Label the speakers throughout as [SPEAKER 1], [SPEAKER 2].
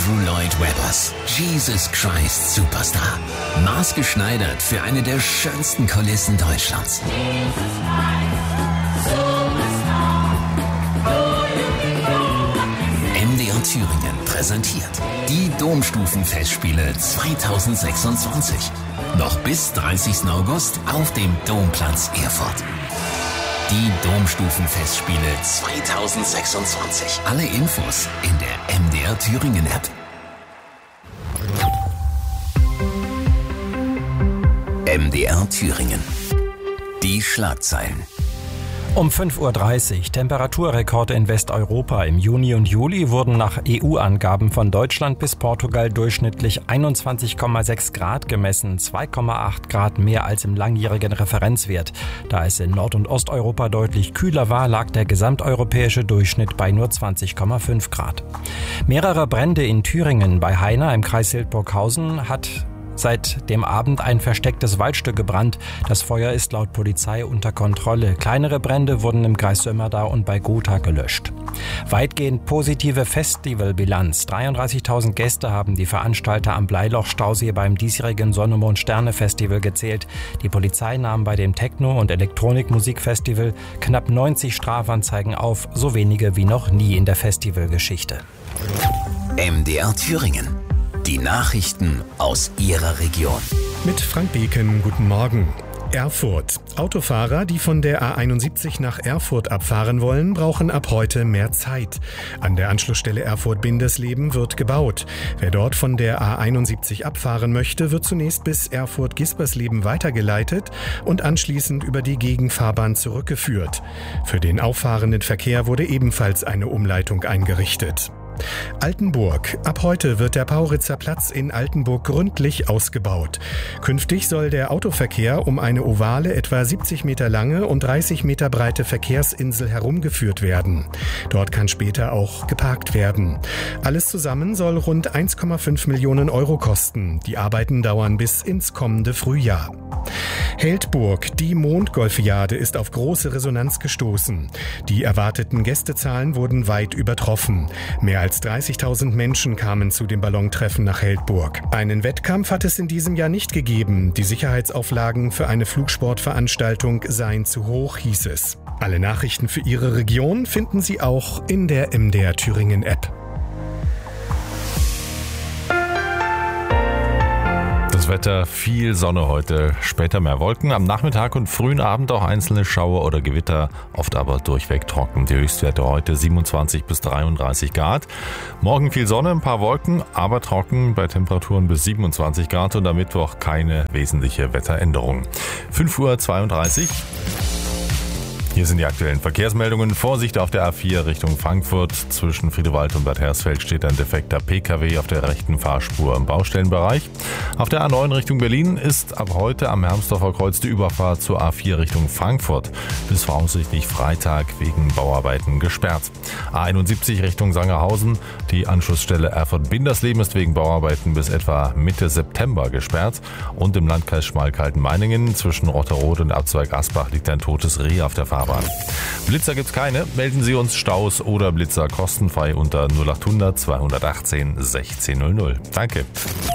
[SPEAKER 1] Andrew Lloyd Webbers Jesus Christ Superstar. Maßgeschneidert für eine der schönsten Kulissen Deutschlands. MDR Thüringen präsentiert die Domstufenfestspiele 2026. Noch bis 30. August auf dem Domplatz Erfurt. Die Domstufenfestspiele 2026. Alle Infos in der MDR Thüringen App. MDR Thüringen. Die Schlagzeilen.
[SPEAKER 2] Um 5:30 Uhr. Temperaturrekorde in Westeuropa. Im Juni und Juli wurden nach EU-Angaben von Deutschland bis Portugal durchschnittlich 21,6 Grad gemessen, 2,8 Grad mehr als im langjährigen Referenzwert. Da es in Nord- und Osteuropa deutlich kühler war, lag der gesamteuropäische Durchschnitt bei nur 20,5 Grad. Mehrere Brände in Thüringen. Bei Heiner im Kreis Hildburghausen hat seit dem Abend ein verstecktes Waldstück gebrannt. Das Feuer ist laut Polizei unter Kontrolle. Kleinere Brände wurden im Kreis Sömmerda und bei Gotha gelöscht. Weitgehend positive Festivalbilanz. 33.000 Gäste haben die Veranstalter am Bleiloch-Stausee beim diesjährigen Sonne-Mond-Sterne-Festival gezählt. Die Polizei nahm bei dem Techno- und Elektronikmusikfestival knapp 90 Strafanzeigen auf, so wenige wie noch nie in der Festivalgeschichte.
[SPEAKER 1] MDR Thüringen. Die Nachrichten aus Ihrer Region.
[SPEAKER 3] Mit Frank Beken, guten Morgen. Erfurt. Autofahrer, die von der A71 nach Erfurt abfahren wollen, brauchen ab heute mehr Zeit. An der Anschlussstelle Erfurt-Bindesleben wird gebaut. Wer dort von der A71 abfahren möchte, wird zunächst bis Erfurt-Gispersleben weitergeleitet und anschließend über die Gegenfahrbahn zurückgeführt. Für den auffahrenden Verkehr wurde ebenfalls eine Umleitung eingerichtet. Altenburg. Ab heute wird der Pauritzer Platz in Altenburg gründlich ausgebaut. Künftig soll der Autoverkehr um eine ovale, etwa 70 Meter lange und 30 Meter breite Verkehrsinsel herumgeführt werden. Dort kann später auch geparkt werden. Alles zusammen soll rund 1,5 Millionen Euro kosten. Die Arbeiten dauern bis ins kommende Frühjahr. Heldburg. Die Mondgolfiade ist auf große Resonanz gestoßen. Die erwarteten Gästezahlen wurden weit übertroffen. Mehr als 30.000 Menschen kamen zu dem Ballontreffen nach Heldburg. Einen Wettkampf hat es in diesem Jahr nicht gegeben. Die Sicherheitsauflagen für eine Flugsportveranstaltung seien zu hoch, hieß es. Alle Nachrichten für Ihre Region finden Sie auch in der MDR Thüringen App.
[SPEAKER 4] Das Wetter, viel Sonne heute, später mehr Wolken, am Nachmittag und frühen Abend auch einzelne Schauer oder Gewitter, oft aber durchweg trocken. Die Höchstwerte heute 27 bis 33 Grad. Morgen viel Sonne, ein paar Wolken, aber trocken bei Temperaturen bis 27 Grad und am Mittwoch keine wesentliche Wetteränderung. 5:32 Uhr. Hier sind die aktuellen Verkehrsmeldungen. Vorsicht auf der A4 Richtung Frankfurt. Zwischen Friedewald und Bad Hersfeld steht ein defekter PKW auf der rechten Fahrspur im Baustellenbereich. Auf der A9 Richtung Berlin ist ab heute am Hermsdorfer Kreuz die Überfahrt zur A4 Richtung Frankfurt bis voraussichtlich Freitag wegen Bauarbeiten gesperrt. A71 Richtung Sangerhausen. Die Anschlussstelle Erfurt-Bindesleben ist wegen Bauarbeiten bis etwa Mitte September gesperrt. Und im Landkreis Schmalkalden-Meiningen zwischen Rotterroth und Abzweig Asbach liegt ein totes Reh auf der Fahrbahn. Blitzer gibt's keine. Melden Sie uns Staus oder Blitzer kostenfrei unter 0800 218 1600. Danke.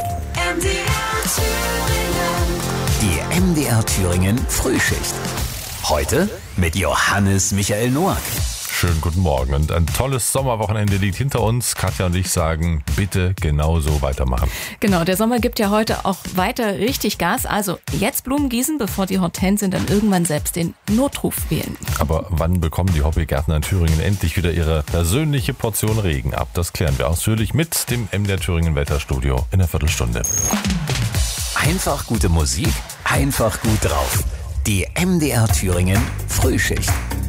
[SPEAKER 1] Die MDR Thüringen Frühschicht. Heute mit Johannes Michael Noack.
[SPEAKER 4] Schönen guten Morgen und ein tolles Sommerwochenende liegt hinter uns. Katja und ich sagen, bitte genauso weitermachen.
[SPEAKER 5] Genau, der Sommer gibt ja heute auch weiter richtig Gas. Also jetzt Blumen gießen, bevor die Hortensien dann irgendwann selbst den Notruf wählen.
[SPEAKER 4] Aber wann bekommen die Hobbygärtner in Thüringen endlich wieder ihre persönliche Portion Regen ab? Das klären wir ausführlich mit dem MDR Thüringen Wetterstudio in einer Viertelstunde.
[SPEAKER 1] Einfach gute Musik, einfach gut drauf. Die MDR Thüringen Frühschicht.